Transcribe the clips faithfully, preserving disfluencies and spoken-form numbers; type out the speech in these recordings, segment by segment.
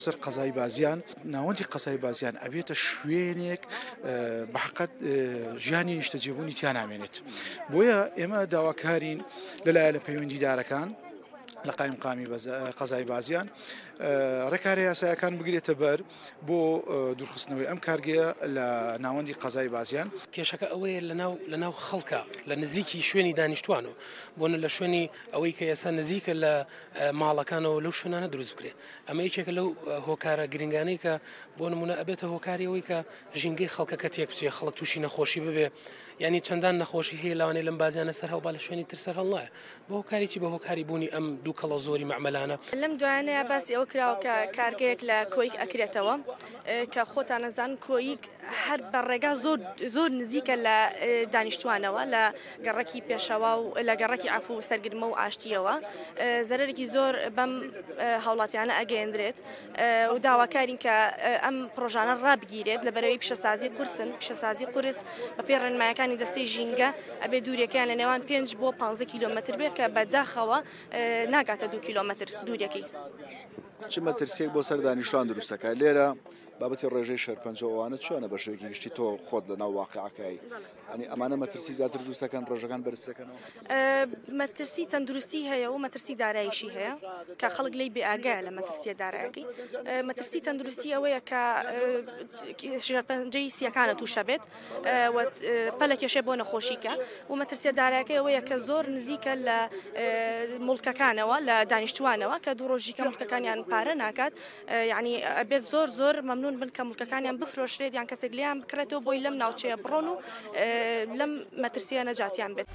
سەر قەزای بازیان ناوەندی قەزای بازیان ئەبێتە شوێنێک بەحقەت ژیانی نیشتەجێبوونی تیا نامێنێت بۆیە ئێمە داواکارین لەلایەن پەیوەندیدارەکان لە قایمقامی قەزای بازیان ڕێکارە یاسایەکان بگرێتە بەر بۆ دوورخستنەوەی ئەم کارگەیە لە ناوەندی قەزای بازیان. کێشەکە ئەوەیە لە ناو خەڵکە لە نزیکی شوێنی دانیشتوانەوە بۆنە لە شوێنی ئەوەی کە ئێستا نزیکە لە ماڵەکانەوە لەو شوێنانە دروست بکرێت. ئەمە یەکێکە لەو هۆکارە گرنگانەی کە بۆ نمونە ئەبێتە هۆکاری ئەوەی کە ژینگەی خەڵکەکە تێک بچێت، خەڵک تووشی نەخۆشی ببێ، ینی چەندان نەخۆشی هەیە لەوانەیە لەم بازیانە سەر هەڵبا لە شوێنی تر سەر هەڵنایە بە هۆکارێکی بە هۆکاری بوونی ئەم دوو کەڵە زۆری مەعمەلانە. لەم دوایانەیە باسی ئەوە کراوە کە کارگەیەک لە کۆیک ئەکرێتەوە کە خۆتان نەزان کۆیک هەر بەڕێگا زۆر نزیکە لە دانیشتوانەوە لە گەڕەکی پێشەوە و لە گەڕەکی عفو و سەرگرمە و ئاشتیەوە زەرێکی زۆر بەم هاوڵاتیانە ئەگەیەندرێت و داواکارین کە ئەم پرۆژانە ڕابگیرێت لە بەرەوەی پیشەسازی قورسن. پیشەسازی قورس بە پێی ڕێنمایەکانی دەستەی ژینگە ئەبێ دوورەکەیان لە نێوان پێنج بۆ پانزە کیلۆمەتر بێت کە بەداخەوە ناگاتە دوو کیلۆمەتر دوورەکەی. چ مەترسیەک بۆ سەر دانیشتوان دروستەکە لێرە بابەتی ڕێژەی شەرپەنجەوانە چۆنە بە شوێکی گشتی تۆ خۆت لە ناو واقعەکەی ئەنی ئەمانە مەترسی زیاتر دروستەکەن ڕێژەکان بەرزترەکەنەوە؟ مەترسی تەندروستی هەیە و مەترسی دارایشی هەیە کە خەڵک لی بێئاگایە لە مەترسیە دارایەکەی. مەترسی تەندروستی ئەوەیە کە شەرپەنجەی سیەکانە تووشە بێت پەلە کێشێ بۆ نەخۆشیکە و مەترسیە دارایەکەی ئەوەیە کە زۆر نزیکە لە مڵکەکانەوە لە دانیشتوانەوە کە دوو ڕۆژیکە مڵکەکانیان پارە ناکات، یعنی ئەبێت زۆر زۆر مەمنون بن کە مڵکەکانیان بفرۆشرێت یان کەسێک لیان بکرێتەوە بۆی لەم ناوچەیە بڕۆن و لەم مەترسیە نەجاتیان بێت.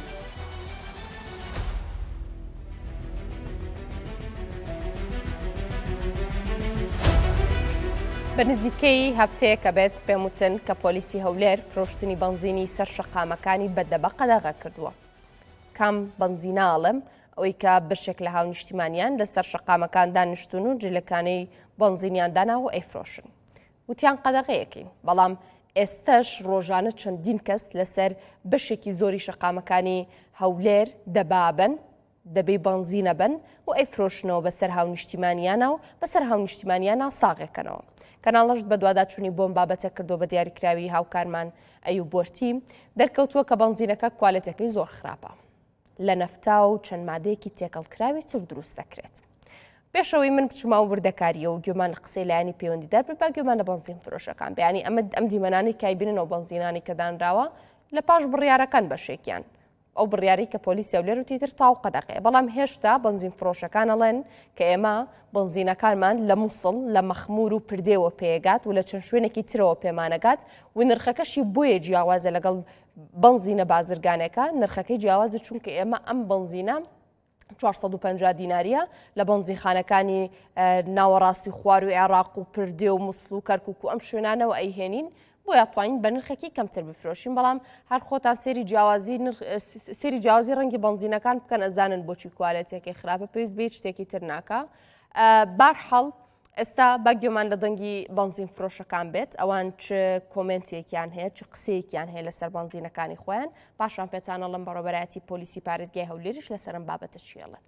بە نزیکەی هەفتەیە کە بێت پێم وتن کە پۆلیسی هەولێر فرۆشتنی بەنزینی سەر شەقامەکانی بەدەبە قەدەغە کردووە. کام بەنزیناڵم ئەوەی کە بشێک لە هاو نیشتیمانیان لەسەر شەقامەکان دانیشتون و جلەکانەی بەنزینیان داناوە ئەیفرۆشن. وتیان قەدەغەیەکەین، بەڵام ئێستش ڕۆژانە چەندین کەس لەسەر بەشێکی زۆری شەقامەکانی هەولێر دەبابن، دەبێ بەنزینە بن و ئەیفرۆشنەوە بەسەر هاو نیشتیمانیانە و بەسەر هاو نیشتیمانیانە ساغێکەنەوە. کەناڵەشت بە دوواداچوونی بۆم بابەتە کردو بە دیاریکراوی هاوکارمان ئەیوب بۆرتی دەرکەوتووە کە بەنزینەکە کوالەتەکەی زۆر خراپە، لە نەفتا و چەند مادەیەکی تێکەڵکراوی تر دروست دەکرێت. پێشەوەی من بچما و وردەکاریە و گوێمان لە قسەی لایانی پەیوەندیدار بێت با گوێمان لە بەنزین فرۆشەکان بێ، ئەمە ئەم دیمەنانی کایبیننەوە بەنزینانی کە دانراوە لە پاش بڕیارەکان بەشێکیان ئەو بڕیاری کە پۆلیسی هەولێر و تیتر تاو قەدەغەیە، بەڵام هێشتا بەنزین فرۆشەکان ئەڵێن کە ئێمە بەنزینەکانمان لە مووسڵ لە مەخمور و پردێوە پێگات و لە چەند شوێنێکی ترەوە پێمانەگات و نرخەکەشی بۆیە جیاوازە لەگەڵ بەنزینە بازرگانێکە، نرخەکەی جیاوازە چونکە ئێمە ئەم بەنزینە چوار سەد و پەنجا دیناریە لە بەنزینخانەکانی ناوەڕاستی خوار و عێراق و پردێ و مووسڵ و کەرکووک و ئەم شوێنانەوە ئەیهێنین بۆ یاتوانین بە نرخێکی کەمتر بفرۆشین، بەڵام هەر خۆتان سێری جیاوازی سێری جیاوازی ڕەنگی بەنزینەکان بکەن ئەزانن بۆچی کوالەتێکی خراپە پێویست بێت شتێکی تر ناکە. بارحەڵ ئێستا با گوێمان لە دەنگی بەنزین فرۆشەکان بێت، ئەوان چ کۆمنتێکیان هەیە چ قسەیەکیان هەیە لەسەر بەنزینەکانی خۆیان، پاشان پێتانەڵم بەڕێوەبەرایەتی پۆلیسی پارێزگای هەولێریش لەسەرم بابەتە چیەڵێت.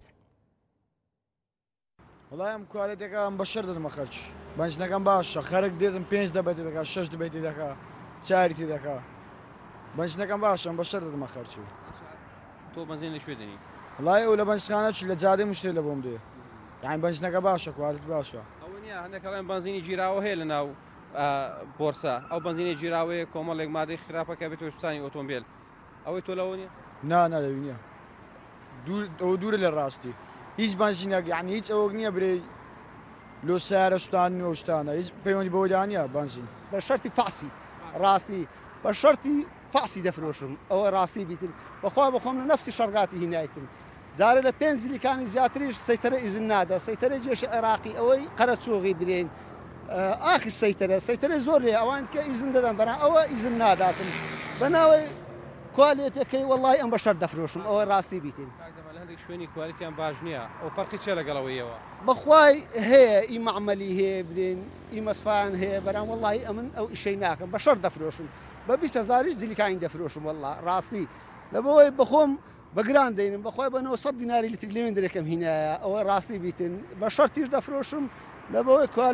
وڵای ئەم کوالێتێکە ئەم بەشەر دەدەمە خەرج بەنزینەکەم باشە، خەرک دێتم پێنج دەبێتی دەکا شەش دەبێتی دەکا چاریتی دەکا بەنزینەکەم باشە ئەم بەشەر دەدەمە خەرچی. تۆ بەنزین لەکوێ دەنی؟ وڵای ئەو لە بەنزخانە چ لە جادەی مشتری لە بۆم دێ، یعنی بەنزینەکە باشە کوالێت باشە. ئەوە نییە هەندێکڵێن بەنزینی جیراوە هەیە لە ناو بۆرسا، ئەو بەنزینی جیراوەیە کۆمەڵێک مادەی خراپەکە بێت شتانی ئۆتۆمبیل، ئەوەی تۆ لەوە نییە؟ نا نالەوی نییە، ئەوە دوورە لە ڕاستی هیچ بەنزینێک یعنی هیچ ئەوە نییە برێ لۆ سیارە شتان نوێ شتانە هیچ پەیوەندی بەوەدا نییە بەنزین بە شەرتی فاسی ڕاستی بە شەرتی فاسی دەفرۆشم ئەوە ڕاستی بیتن بەخوا بخۆم لە نەفسی شەرگاتی هینایتن جارە لە پێنج زیلیکانی زیاتریش سەیتەرە ئیزن نادا سەیتەرە جێشە عێراقی ئەوەی قەرە چۆغی برێن ئاخی سەیتەرە سەیتەرە زۆر لێ ئەوان کە ئیزن دەدەن بەران ئەوە ئیزن ناداتن بەناوەی کوالێتەکەی وەڵای ئەم بەشەر دەفرۆشم ئەوە ڕاستی بیتن. شوێنی کوالیتیان باش نییە ئەو فەرقی چێ لەگەڵەوەیەوە بەخوای هەیە ئی مەعمەلی هەیە برێن ئی مەسفان هەیە بەرام وەڵی ئەمن ئەو ئیشەی ناکەم بەشەر دەفرۆشم بە بیست هەزاریش زیلیکانی دەفرۆشم وەڵا ڕاستی لەبەوەی بخۆم بەگران دەینم بەخوای بە نۆ سەد دیناری لیتر لێوێن دەرەکەم هینایە ئەوە ڕاستی بیتن بە شەرتیش دەفرۆشم لە بەوەی